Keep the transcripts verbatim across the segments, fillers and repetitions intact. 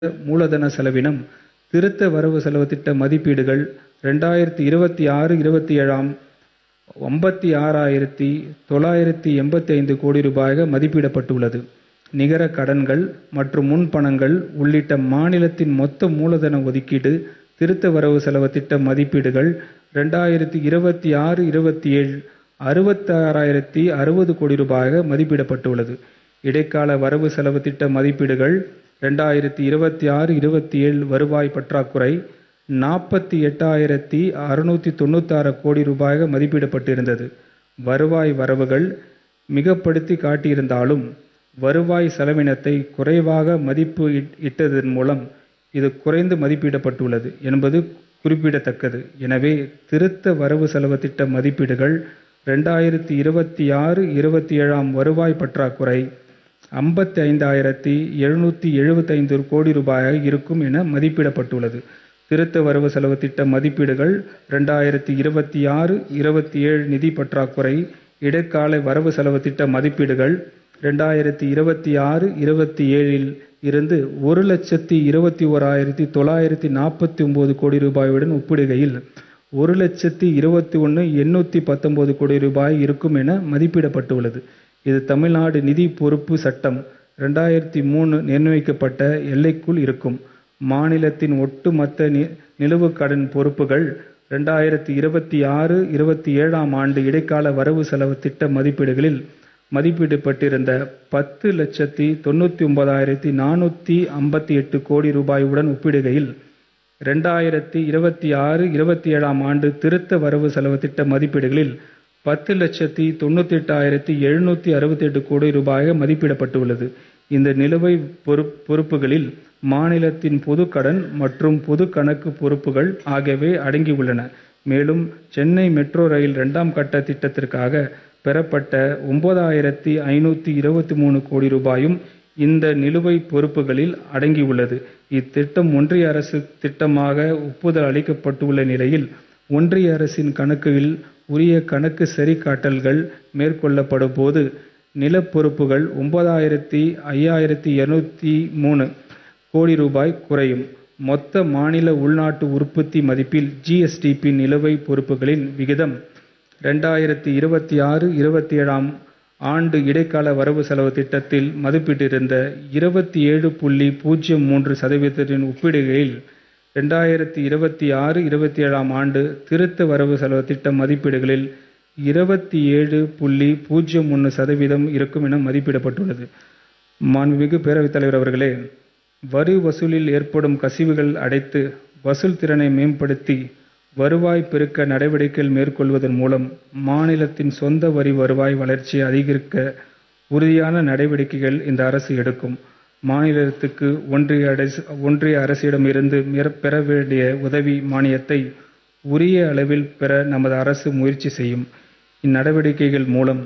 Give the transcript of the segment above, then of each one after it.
மூலதன செலவினம் திருத்த வரவு செலவு திட்ட மதிப்பீடுகள் இரண்டாயிரத்து இருபத்தி ஆறு இருபத்தி ஏழாம் ஐம்பத்தி ஆறாயிரத்து தொள்ளாயிரத்து எண்பத்தி ஐந்து கோடி ரூபாயாக மதிப்பிடப்பட்டுள்ளது. நிகர கடன்கள் மற்றும் முன்பணங்கள் உள்ளிட்ட மாநிலத்தின் மொத்த மூலதன ஒதுக்கீடு திருத்த வரவு செலவு திட்ட மதிப்பீடுகள் இரண்டாயிரத்து இருபத்தி ஆறு இருபத்தி ஏழு அறுபத்தி ஆறாயிரத்து அறுபது கோடி ரூபாயாக மதிப்பிடப்பட்டுள்ளது. இடைக்கால வரவு செலவு திட்ட மதிப்பீடுகள் இரண்டாயிரத்து இருபத்தி ஆறு இருபத்தி ஏழு வருவாய் பற்றாக்குறை நாற்பத்தி எட்டாயிரத்து அறுநூற்றி தொண்ணூத்தாறு கோடி ரூபாயாக மதிப்பிடப்பட்டிருந்தது. வருவாய் வரவுகள் மிகப்படுத்தி காட்டியிருந்தாலும் வருவாய் செலவினத்தை குறைவாக மதிப்பு இட்டதன் மூலம் இது குறைந்து மதிப்பிடப்பட்டுள்ளது என்பது குறிப்பிடத்தக்கது. எனவே திருத்த வரவு செலவு திட்ட மதிப்பீடுகள் இரண்டாயிரத்து இருபத்தி ஆறு இருபத்தி ஏழாம் வருவாய் பற்றாக்குறை ஐம்பத்தி ஐந்தாயிரத்து எழுநூற்றி எழுபத்தி ஐந்து கோடி ரூபாயாக இருக்கும் என மதிப்பிடப்பட்டுள்ளது. திருத்த வரவு செலவு திட்ட மதிப்பீடுகள் இரண்டாயிரத்து இருபத்தி ஆறு இருபத்தி ஏழு நிதி பற்றாக்குறை இடைக்கால வரவு செலவு திட்ட மதிப்பீடுகள் இரண்டாயிரத்து இருபத்தி ஆறு இருபத்தி ஏழில் இருந்து ஒரு லட்சத்தி இருபத்தி ஓராயிரத்தி தொள்ளாயிரத்தி நாற்பத்தி ஒன்பது கோடி ரூபாயுடன் ஒப்பிடுகையில் ஒரு லட்சத்தி இருபத்தி ஒன்று எண்ணூற்றி பத்தொன்பது கோடி ரூபாய் இருக்கும் என மதிப்பிடப்பட்டுள்ளது. இது தமிழ்நாடு நிதி பொறுப்பு சட்டம் இரண்டாயிரத்தி மூணு நிர்ணயிக்கப்பட்ட எல்லைக்குள் இருக்கும். மாநிலத்தின் ஒட்டுமொத்த நிலுவு கடன் பொறுப்புகள் இரண்டாயிரத்தி இருபத்தி ஆறு இருபத்தி ஏழாம் ஆண்டு இடைக்கால வரவு செலவு திட்ட மதிப்பீடுகளில் மதிப்பிடப்பட்டிருந்த பத்து லட்சத்தி தொண்ணூற்றி ஒன்பதாயிரத்தி நானூற்றி ஐம்பத்தி எட்டு கோடி ரூபாயுடன் ஒப்பிடுகையில் இரண்டாயிரத்தி இருபத்தி ஆறு இருபத்தி ஏழாம் ஆண்டு திருத்த வரவு செலவு திட்ட மதிப்பீடுகளில் பத்து லட்சத்தி தொண்ணூற்றி எட்டாயிரத்தி எழுநூற்றி அறுபத்தி எட்டு கோடி ரூபாயாக மதிப்பிடப்பட்டுள்ளது. இந்த நிலுவை பொறுப்புகளில் மாநிலத்தின் பொது கடன் மற்றும் பொது கணக்கு பொறுப்புகள் ஆகியவை அடங்கியுள்ளன. மேலும் சென்னை மெட்ரோ ரயில் இரண்டாம் கட்ட திட்டத்திற்காக பெறப்பட்ட ஒன்பதாயிரத்தி ஐநூற்றி இருபத்தி மூணு கோடி ரூபாயும் இந்த நிலுவை பொறுப்புகளில் அடங்கியுள்ளது. இத்திட்டம் ஒன்றிய அரசு திட்டமாக ஒப்புதல் அளிக்கப்பட்டுள்ள நிலையில் ஒன்றிய அரசின் கணக்குகளில் உரிய கணக்கு சரி காட்டல்கள் மேற்கொள்ளப்படும் போது நிலப்பொறுப்புகள் ஒன்பதாயிரத்தி ஐயாயிரத்தி இருநூத்தி மூணு கோடி ரூபாய் குறையும். மொத்த மாநில உள்நாட்டு உற்பத்தி மதிப்பில் ஜிஎஸ்டிபி நிலுவை பொறுப்புகளின் விகிதம் இரண்டாயிரத்தி இருபத்தி ஆறு இருபத்தி ஏழாம் ஆண்டு இடைக்கால வரவு செலவு திட்டத்தில் மதிப்பிட்டிருந்த இருபத்தி ஏழு புள்ளி பூஜ்ஜியம் மூன்று சதவீதத்தின் ஒப்பிடுகையில் இரண்டாயிரத்தி இருபத்தி ஆறு இருபத்தி ஏழாம் ஆண்டு திருத்த வரவு செலவு திட்ட மதிப்பீடுகளில் இருபத்தி ஏழு புள்ளி பூஜ்ஜியம் ஒன்று சதவீதம் இருக்கும் என மதிப்பிடப்பட்டுள்ளது. மாண்புமிகு பேரவைத் தலைவர் அவர்களே, வரி வசூலில் ஏற்படும் கசிவுகள் அடைத்து வசூல் திறனை மேம்படுத்தி வருவாய் பெருக்க நடவடிக்கைகள் மேற்கொள்வதன் மூலம் மாநிலத்தின் சொந்த வரி வருவாய் வளர்ச்சியை அதிகரிக்க உறுதியான நடவடிக்கைகள் இந்த அரசு எடுக்கும். மாநிலத்துக்கு ஒன்றிய அரசு ஒன்றிய அரசிடமிருந்து பெற வேண்டிய உதவி மானியத்தை உரிய அளவில் பெற நமது அரசு முயற்சி செய்யும். இந்நடவடிக்கைகள் மூலம்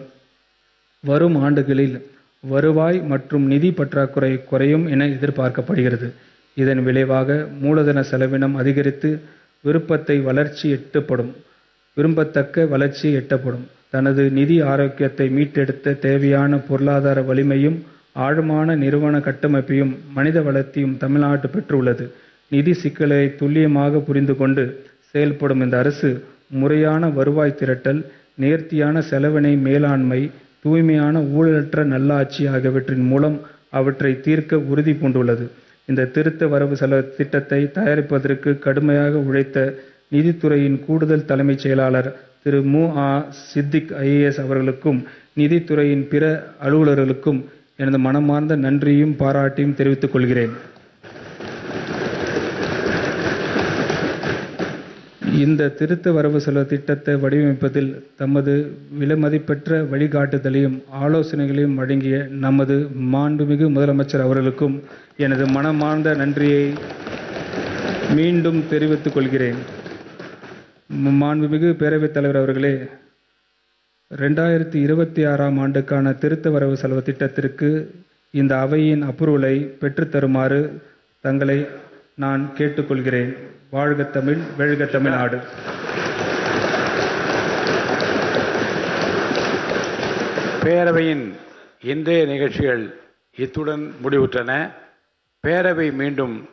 வரும் ஆண்டுகளில் வருவாய் மற்றும் நிதி பற்றாக்குறை குறையும் என எதிர்பார்க்கப்படுகிறது. இதன் விளைவாக மூலதன செலவினம் அதிகரித்து விருப்பத்தை வளர்ச்சி எட்டப்படும் விரும்பத்தக்க வளர்ச்சி எட்டப்படும். தனது நிதி ஆரோக்கியத்தை மீட்டெடுத்த தேவையான பொருளாதார வலிமையும் ஆழமான நிறுவன கட்டமைப்பையும் மனித வளத்தையும் தமிழ்நாடு பெற்றுள்ளது. நிதி சிக்கலை துல்லியமாக புரிந்து கொண்டு செயல்படும் இந்த அரசு முறையான வருவாய் திரட்டல், நேர்த்தியான செலவினை மேலாண்மை, தூய்மையான ஊழலற்ற நல்லாட்சி ஆகியவற்றின் மூலம் அவற்றை தீர்க்க உறுதி பூண்டுள்ளது. இந்த திருத்த வரவு செலவு திட்டத்தை தயாரிப்பதற்கு கடுமையாக உழைத்த நிதித்துறையின் கூடுதல் தலைமைச் செயலாளர் திரு மு ஆ சித்திக் ஐஏஎஸ் அவர்களுக்கும் நிதித்துறையின் பிற அலுவலர்களுக்கும் எனது மனமார்ந்த நன்றியும் பாராட்டியும் தெரிவித்துக் கொள்கிறேன். இந்த திருத்த வரவு செலவு திட்டத்தை வடிவமைப்பதில் தமது விலைமதிப்பற்ற வழிகாட்டுதலையும் ஆலோசனைகளையும் வழங்கிய நமது மாண்புமிகு முதலமைச்சர் அவர்களுக்கும் எனது மனமார்ந்த நன்றியை மீண்டும் தெரிவித்துக் கொள்கிறேன். மாண்புமிகு பேரவைத் தலைவர் அவர்களே, இரண்டாயிரத்தி இருபத்தி ஆறாம் ஆண்டுக்கான திருத்த வரவு செலவு திட்டத்திற்கு இந்த அவையின் அப்ரூவலை பெற்றுத்தருமாறு தங்களை நான் கேட்டுக்கொள்கிறேன். வாழ்க தமிழ், வெல்க தமிழ்நாடு. பேரவையின் இன்றைய நிகழ்ச்சிகள் இத்துடன் முடிவுற்றன. பேரவை மீண்டும்